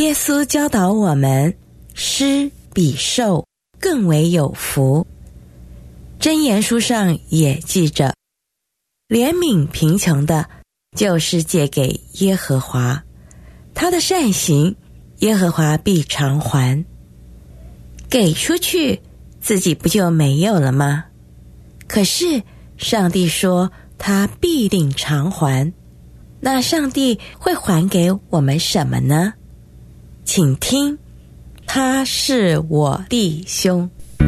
耶稣教导我们，施比受更为有福。箴言书上也记着，怜悯贫穷的，就是借给耶和华，他的善行，耶和华必偿还。给出去，自己不就没有了吗？可是上帝说他必定偿还，那上帝会还给我们什么呢？请听，他是我弟兄。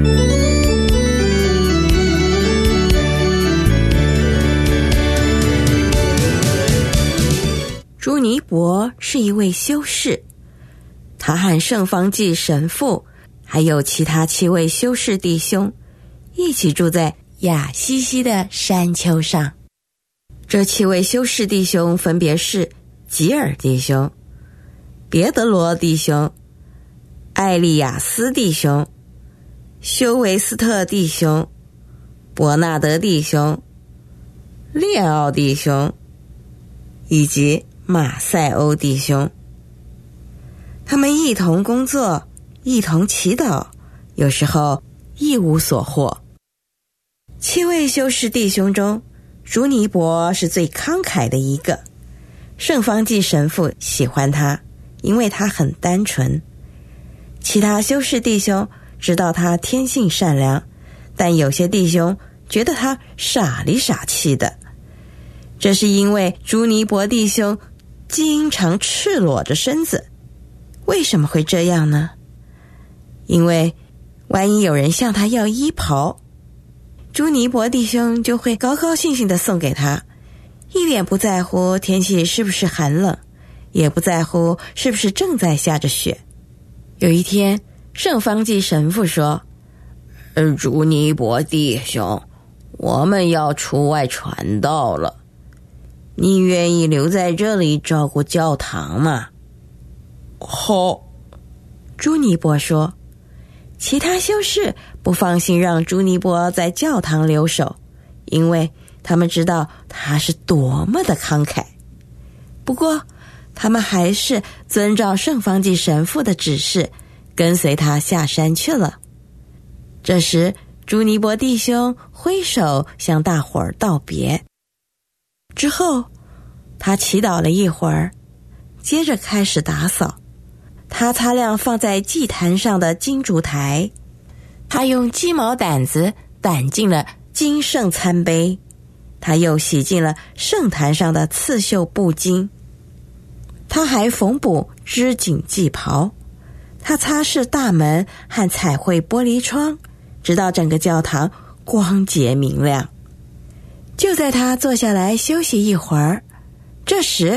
朱尼伯是一位修士，他和圣方济神父还有其他7位修士弟兄一起住在亚西西的山丘上。这7位修士弟兄分别是吉尔弟兄、别德罗弟兄、艾利亚斯弟兄、修维斯特弟兄、伯纳德弟兄、列奥弟兄以及马塞欧弟兄。他们一同工作，一同祈祷，有时候一无所获。7位修士弟兄中，朱尼伯是最慷慨的一个。圣方济神父喜欢他，因为他很单纯。其他修士弟兄知道他天性善良，但有些弟兄觉得他傻里傻气的。这是因为朱尼伯弟兄经常赤裸着身子。为什么会这样呢？因为万一有人向他要衣袍，朱尼伯弟兄就会高高兴兴地送给他，一点不在乎天气是不是寒冷，也不在乎是不是正在下着雪。有一天，圣方济神父说，朱尼伯弟兄，我们要出外传道了，你愿意留在这里照顾教堂吗？ 好， 朱尼伯说。其他修士不放心让朱尼伯在教堂留守，因为他们知道他是多么的慷慨。不过他们还是遵照圣方济神父的指示，跟随他下山去了。这时朱尼伯弟兄挥手向大伙儿道别，之后他祈祷了一会儿，接着开始打扫。他擦亮放在祭坛上的金烛台，他用鸡毛掸子掸净了金圣餐杯，他又洗净了圣坛上的刺绣布巾，他还缝补织锦祭袍，他擦拭大门和彩绘玻璃窗，直到整个教堂光洁明亮。就在他坐下来休息一会儿，这时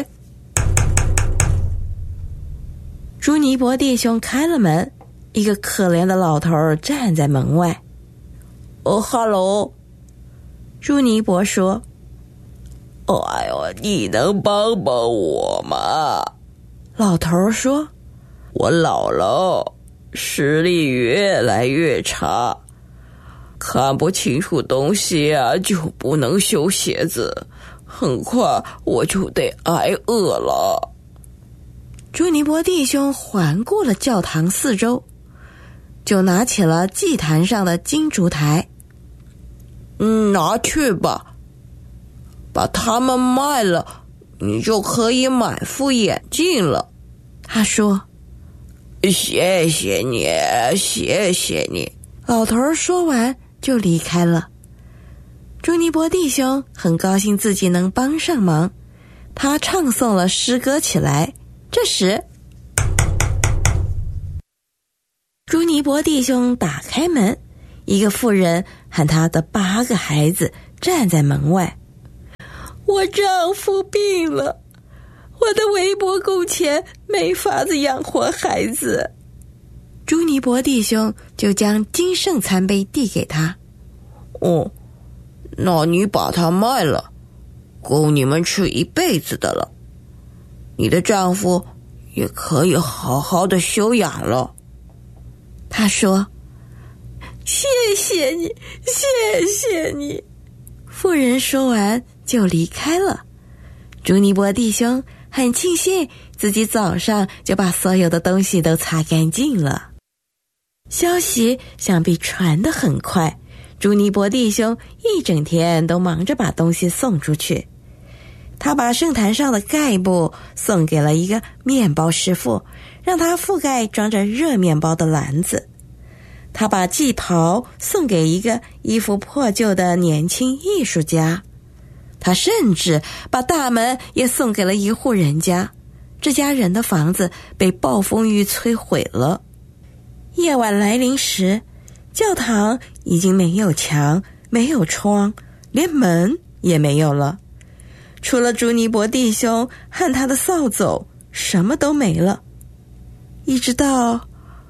朱尼伯弟兄开了门，一个可怜的老头站在门外。 哈喽， 朱尼伯说。 哎呦，你能帮帮我吗？ 老头说。 我老了，视力越来越差，看不清楚东西啊，就不能修鞋子，很快我就得挨饿了。 朱尼伯弟兄环顾了教堂四周，就拿起了祭坛上的金烛台。 拿去吧，把它们卖了，你就可以买副眼镜了。 他说。 谢谢你，谢谢你。 老头说完就离开了。朱尼伯弟兄很高兴自己能帮上忙，他唱诵了诗歌起来。这时朱尼伯弟兄打开门，一个妇人和她的8个孩子站在门外。 我丈夫病了，我的微薄工钱没法子养活孩子。 朱尼伯弟兄就将金圣餐杯递给他。 那你把它卖了，够你们吃一辈子的了。你的丈夫也可以好好的休养了。 他说。 谢谢你，谢谢你。 妇人说完就离开了。朱尼伯弟兄很庆幸自己早上就把所有的东西都擦干净了。消息想必传得很快，朱尼伯弟兄一整天都忙着把东西送出去。他把圣坛上的盖布送给了一个面包师傅，让他覆盖装着热面包的篮子。他把祭袍送给一个衣服破旧的年轻艺术家。他甚至把大门也送给了一户人家，这家人的房子被暴风雨摧毁了。夜晚来临时，教堂已经没有墙，没有窗，连门也没有了。除了朱尼伯弟兄和他的扫帚，什么都没了。一直到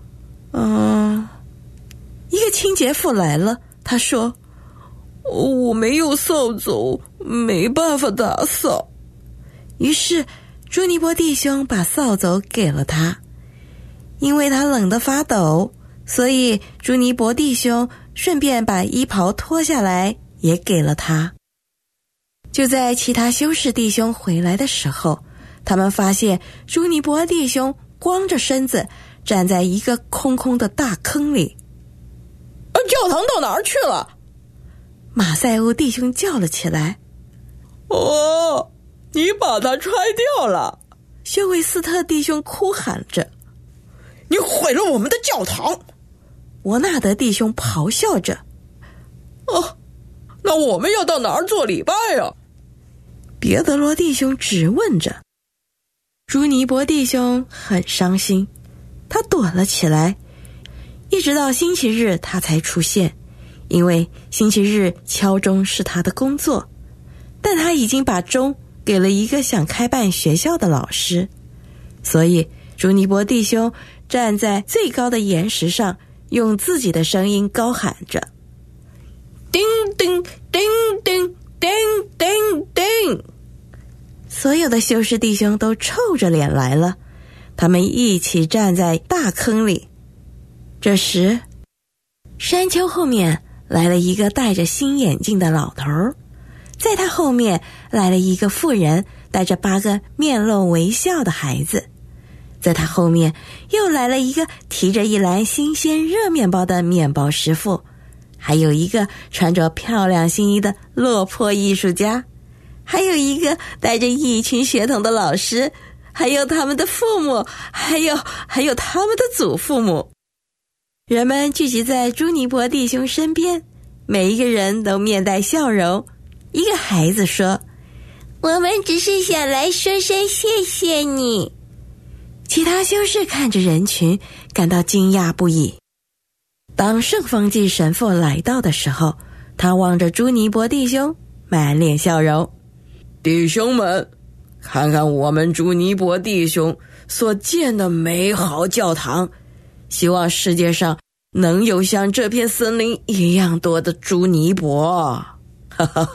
一个清洁妇来了，他说：我没有扫帚，没办法打扫。于是朱尼伯弟兄把扫帚给了他。因为他冷得发抖，所以朱尼伯弟兄顺便把衣袍脱下来也给了他。就在其他修士弟兄回来的时候，他们发现朱尼伯弟兄光着身子站在一个空空的大坑里。 教堂到哪儿去了？ 马赛欧弟兄叫了起来。 你把它拆掉了！ 修维斯特弟兄哭喊着。 你毁了我们的教堂！ 伯纳德弟兄咆哮着。 那我们要到哪儿做礼拜啊？ 别德罗弟兄直问着。朱尼伯弟兄很伤心，他躲了起来，一直到星期日他才出现，因为星期日敲钟是他的工作，但他已经把钟给了一个想开办学校的老师，所以朱尼伯弟兄站在最高的岩石上，用自己的声音高喊着：叮叮叮叮叮叮叮！所有的修士弟兄都臭着脸来了，他们一起站在大坑里。这时，山丘后面来了一个戴着新眼镜的老头，在他后面来了一个妇人，带着8个面露微笑的孩子。在他后面又来了一个提着一篮新鲜热面包的面包师傅，还有一个穿着漂亮新衣的落魄艺术家，还有一个带着一群血统的老师，还有他们的父母，还有他们的祖父母。人们聚集在朱尼伯弟兄身边，每一个人都面带笑容。一个孩子说：我们只是想来说声谢谢你。其他修士看着人群，感到惊讶不已。当圣方济神父来到的时候，他望着朱尼伯弟兄，满脸笑容。 弟兄们，看看我们朱尼伯弟兄所建的美好教堂，希望世界上能有像这片森林一样多的朱尼伯。哈哈。